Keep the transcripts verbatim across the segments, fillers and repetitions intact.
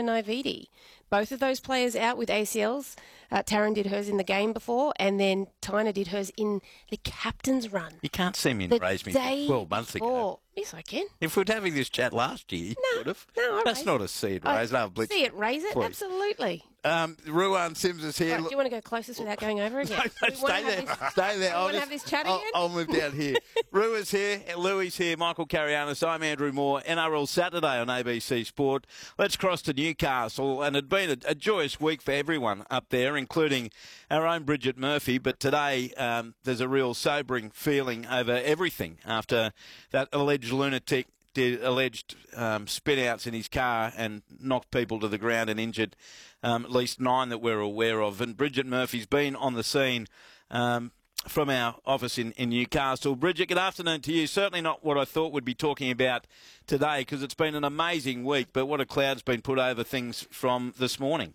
Naividi. Both of those players out with A C Ls. Uh, Taryn did hers in the game before, and then Tyner did hers in the captain's run. You can't see me The and raise me day twelve months ago. before. Yes, I can. If we'd having this chat last year, you No, would have. no, I That's raise not it. a see it I raise. No, blitz. See it, raise it, Please. absolutely. Um, Ruan Sims is here. Right, do you want to go closest without going over again? No, no, Do we wanna stay have there. this- Stay there. Do you I'll want to just- have this chat I'll, again? I'll move down here. Rua's here. Louis here. Michael Carianis. I'm Andrew Moore. N R L Saturday on A B C Sport. Let's cross to Newcastle. And it's been a, a joyous week for everyone up there, including our own Bridget Murphy. But today um, there's a real sobering feeling over everything after that alleged lunatic did alleged um, spin-outs in his car and knocked people to the ground and injured um, at least nine that we're aware of. And Bridget Murphy's been on the scene um, from our office in, in Newcastle. Bridget, good afternoon to you. Certainly not what I thought we'd be talking about today, because it's been an amazing week, but what a cloud's been put over things from this morning.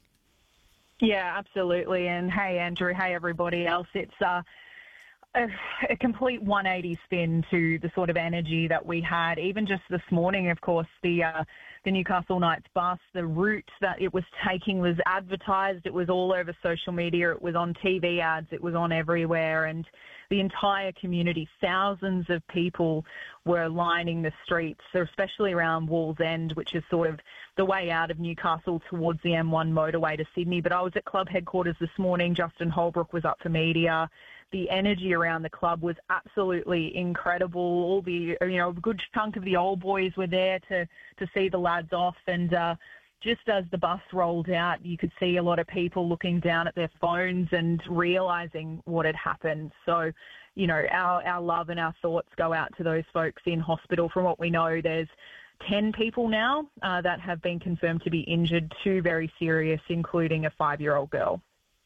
Yeah, absolutely. And hey, Andrew, hey, everybody else. It's uh, a, a complete one eighty spin to the sort of energy that we had. Even just this morning, of course, the uh, the Newcastle Knights bus, the route that it was taking was advertised. It was all over social media. It was on T V ads. It was on everywhere. And the entire community, thousands of people were lining the streets, especially around Wallsend, which is sort of the way out of Newcastle towards the M one motorway to Sydney. But I was at club headquarters this morning. Justin Holbrook was up for media. The energy around the club was absolutely incredible. All the, you know, a good chunk of the old boys were there to, to see the lads off. And uh, just as the bus rolled out, you could see a lot of people looking down at their phones and realising what had happened. So, you know, our, our love and our thoughts go out to those folks in hospital. From what we know, there's ten people now uh, that have been confirmed to be injured, two very serious, including a five-year-old girl.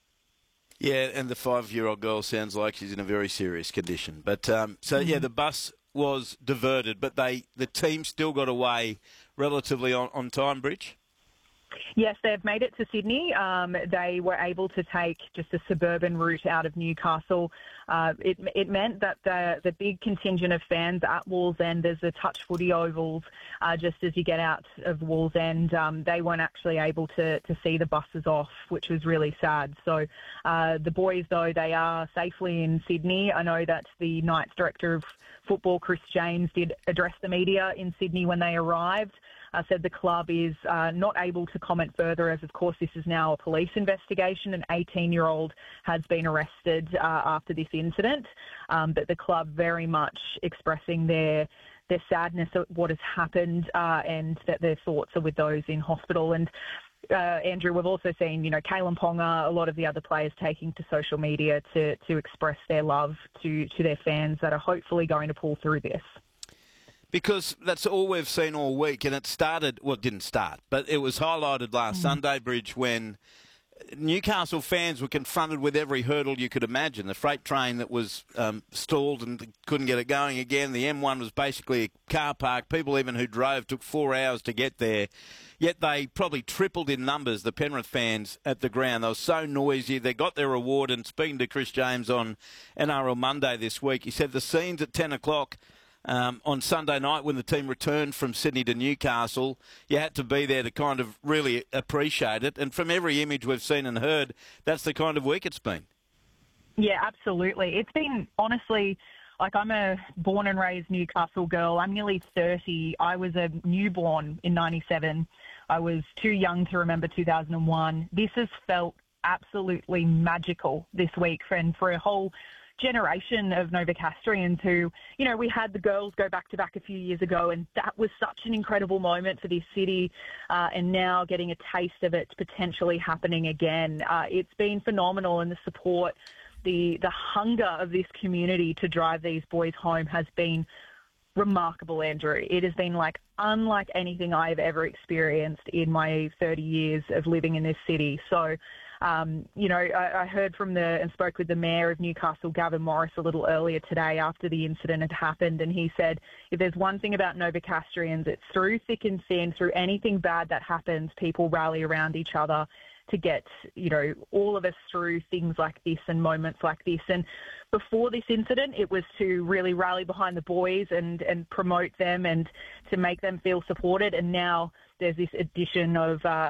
Yeah, and the five-year-old girl sounds like she's in a very serious condition. But um, so, mm-hmm. yeah, the bus was diverted, but they the team still got away relatively on, on time, Bridge? Yes, they've made it to Sydney. Um, they were able to take just a suburban route out of Newcastle. Uh, it, it meant that the, the big contingent of fans at Wallsend, there's the touch footy ovals uh, just as you get out of Wallsend. Um, they weren't actually able to, to see the buses off, which was really sad. So uh, the boys, though, they are safely in Sydney. I know that the Knights Director of Football, Chris James, did address the media in Sydney when they arrived. Uh, said the club is uh, not able to comment further, as of course this is now a police investigation. An eighteen-year-old has been arrested uh, after this incident, um, but the club very much expressing their their sadness at what has happened uh, and that their thoughts are with those in hospital. And uh, Andrew, we've also seen, you know, Kalen Ponga, a lot of the other players taking to social media to to express their love to to their fans that are hopefully going to pull through this. Because that's all we've seen all week, and it started, well, it didn't start, but it was highlighted last mm. Sunday, Bridge, when Newcastle fans were confronted with every hurdle you could imagine. The freight train that was um, stalled and couldn't get it going again. The M one was basically a car park. People even who drove took four hours to get there. Yet they probably tripled in numbers, the Penrith fans at the ground. They were so noisy. They got their reward. And speaking to Chris James on N R L Monday this week, he said the scenes at ten o'clock Um, on Sunday night when the team returned from Sydney to Newcastle, you had to be there to kind of really appreciate it. And from every image we've seen and heard, that's the kind of week it's been. Yeah, absolutely. It's been, honestly, like I'm a born and raised Newcastle girl. I'm nearly thirty. I was a newborn in ninety-seven. I was too young to remember two thousand one. This has felt absolutely magical this week, and for a whole generation of Novocastrians who, you know, we had the girls go back-to-back a few years ago, and that was such an incredible moment for this city, uh, and now getting a taste of it potentially happening again. Uh, it's been phenomenal, and the support, the, the hunger of this community to drive these boys home has been remarkable, Andrew. It has been like unlike anything I've ever experienced in my thirty years of living in this city. So, um, you know, I, I heard from the and spoke with the Mayor of Newcastle, Gavin Morris, a little earlier today after the incident had happened, and he said, if there's one thing about Novocastrians, it's through thick and thin, through anything bad that happens, people rally around each other to get, you know, all of us through things like this and moments like this. And before this incident, it was to really rally behind the boys and, and promote them and to make them feel supported. And now there's this addition of uh,